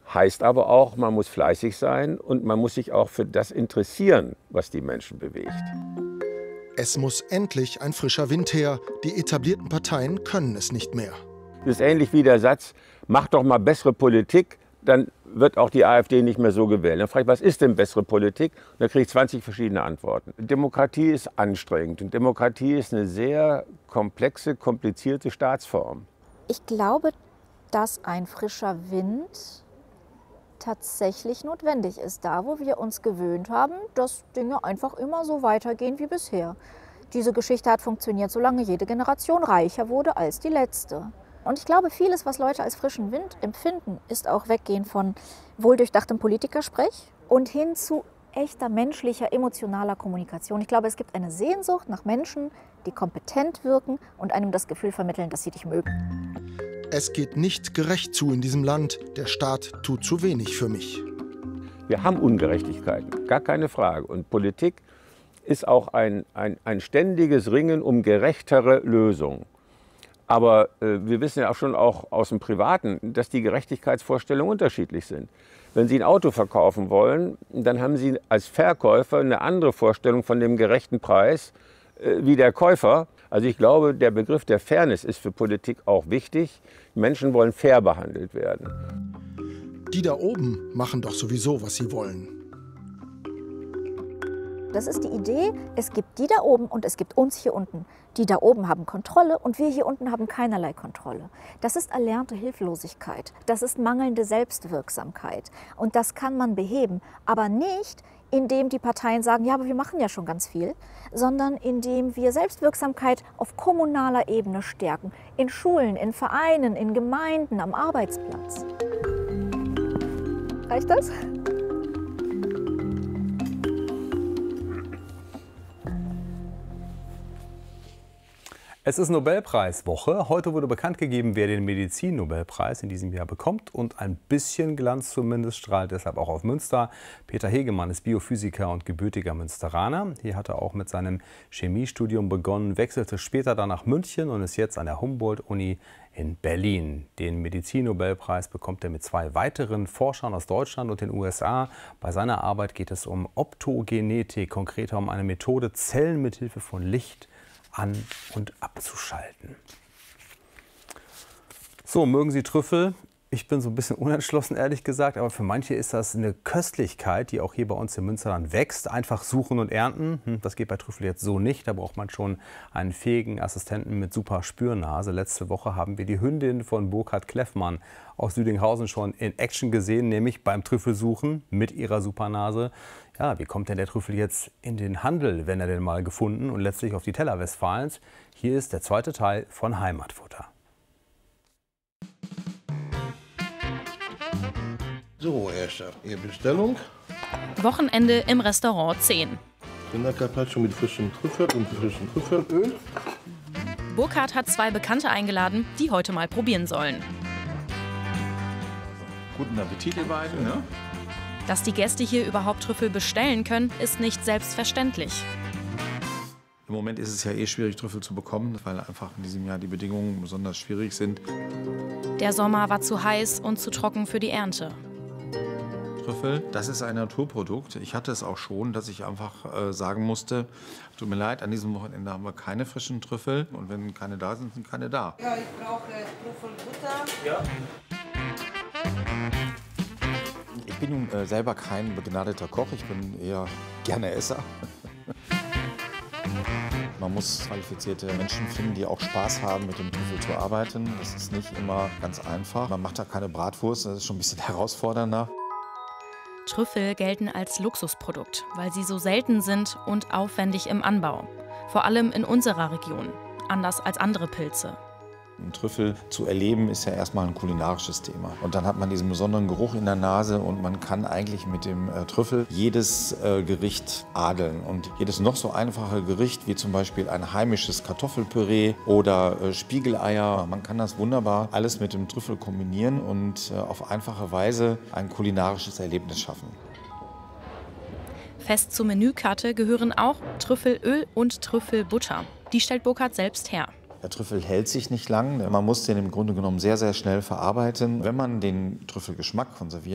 Heißt aber auch, man muss fleißig sein und man muss sich auch für das interessieren, was die Menschen bewegt. Es muss endlich ein frischer Wind her. Die etablierten Parteien können es nicht mehr. Das ist ähnlich wie der Satz, mach doch mal bessere Politik, dann wird auch die AfD nicht mehr so gewählt. Dann frage ich, was ist denn bessere Politik? Und dann kriege ich 20 verschiedene Antworten. Demokratie ist anstrengend und Demokratie ist eine sehr komplexe, komplizierte Staatsform. Ich glaube, dass ein frischer Wind tatsächlich notwendig ist, da wo wir uns gewöhnt haben, dass Dinge einfach immer so weitergehen wie bisher. Diese Geschichte hat funktioniert, solange jede Generation reicher wurde als die letzte. Und ich glaube, vieles, was Leute als frischen Wind empfinden, ist auch Weggehen von wohldurchdachtem Politikersprech und hin zu echter menschlicher, emotionaler Kommunikation. Ich glaube, es gibt eine Sehnsucht nach Menschen, die kompetent wirken und einem das Gefühl vermitteln, dass sie dich mögen. Es geht nicht gerecht zu in diesem Land. Der Staat tut zu wenig für mich. Wir haben Ungerechtigkeiten, gar keine Frage. Und Politik ist auch ein ständiges Ringen um gerechtere Lösungen. Aber wir wissen ja auch schon auch aus dem Privaten, dass die Gerechtigkeitsvorstellungen unterschiedlich sind. Wenn Sie ein Auto verkaufen wollen, dann haben Sie als Verkäufer eine andere Vorstellung von dem gerechten Preis wie der Käufer. Also ich glaube, der Begriff der Fairness ist für Politik auch wichtig. Menschen wollen fair behandelt werden. Die da oben machen doch sowieso, was sie wollen. Das ist die Idee, es gibt die da oben und es gibt uns hier unten. Die da oben haben Kontrolle und wir hier unten haben keinerlei Kontrolle. Das ist erlernte Hilflosigkeit, das ist mangelnde Selbstwirksamkeit. Und das kann man beheben, aber nicht, indem die Parteien sagen, ja, aber wir machen ja schon ganz viel, sondern indem wir Selbstwirksamkeit auf kommunaler Ebene stärken. In Schulen, in Vereinen, in Gemeinden, am Arbeitsplatz. Reicht das? Es ist Nobelpreiswoche. Heute wurde bekannt gegeben, wer den Medizin-Nobelpreis in diesem Jahr bekommt. Und ein bisschen Glanz zumindest strahlt deshalb auch auf Münster. Peter Hegemann ist Biophysiker und gebürtiger Münsteraner. Hier hat er auch mit seinem Chemiestudium begonnen, wechselte später dann nach München und ist jetzt an der Humboldt-Uni in Berlin. Den Medizin-Nobelpreis bekommt er mit 2 weiteren Forschern aus Deutschland und den USA. Bei seiner Arbeit geht es um Optogenetik, konkreter um eine Methode, Zellen mit Hilfe von Licht an- und abzuschalten. So, mögen Sie Trüffel? Ich bin so ein bisschen unentschlossen, ehrlich gesagt, aber für manche ist das eine Köstlichkeit, die auch hier bei uns im Münsterland wächst. Einfach suchen und ernten, das geht bei Trüffel jetzt so nicht. Da braucht man schon einen fähigen Assistenten mit super Spürnase. Letzte Woche haben wir die Hündin von Burkhard Kleffmann aus Südinghausen schon in Action gesehen, nämlich beim Trüffelsuchen mit ihrer Supernase. Ja, wie kommt denn der Trüffel jetzt in den Handel, wenn er denn mal gefunden und letztlich auf die Teller Westfalens? Hier ist der zweite Teil von Heimatfutter. So, Herrscher, Ihre Bestellung. Wochenende im Restaurant 10. Rindercarpaccio mit frischem Trüffel und frischem Trüffelöl. Burkhard hat 2 Bekannte eingeladen, die heute mal probieren sollen. Guten Appetit, ihr beiden. Ne? Dass die Gäste hier überhaupt Trüffel bestellen können, ist nicht selbstverständlich. Im Moment ist es ja eh schwierig, Trüffel zu bekommen, weil einfach in diesem Jahr die Bedingungen besonders schwierig sind. Der Sommer war zu heiß und zu trocken für die Ernte. Trüffel, das ist ein Naturprodukt. Ich hatte es auch schon, dass ich einfach sagen musste, tut mir leid, an diesem Wochenende haben wir keine frischen Trüffel. Und wenn keine da sind, sind keine da. Ja, ich brauche Trüffelbutter. Ja. Ich bin nun selber kein begnadeter Koch, ich bin eher gerne Esser. Man muss qualifizierte Menschen finden, die auch Spaß haben, mit dem Trüffel zu arbeiten. Das ist nicht immer ganz einfach. Man macht da keine Bratwurst, das ist schon ein bisschen herausfordernder. Trüffel gelten als Luxusprodukt, weil sie so selten sind und aufwendig im Anbau. Vor allem in unserer Region, anders als andere Pilze. Ein Trüffel zu erleben ist ja erstmal ein kulinarisches Thema. Und dann hat man diesen besonderen Geruch in der Nase und man kann eigentlich mit dem Trüffel jedes Gericht adeln. Und jedes noch so einfache Gericht, wie zum Beispiel ein heimisches Kartoffelpüree oder Spiegeleier, man kann das wunderbar alles mit dem Trüffel kombinieren und auf einfache Weise ein kulinarisches Erlebnis schaffen. Fest zur Menükarte gehören auch Trüffelöl und Trüffelbutter. Die stellt Burkhard selbst her. Der Trüffel hält sich nicht lang. Man muss den im Grunde genommen sehr, sehr schnell verarbeiten. Wenn man den Trüffelgeschmack konservieren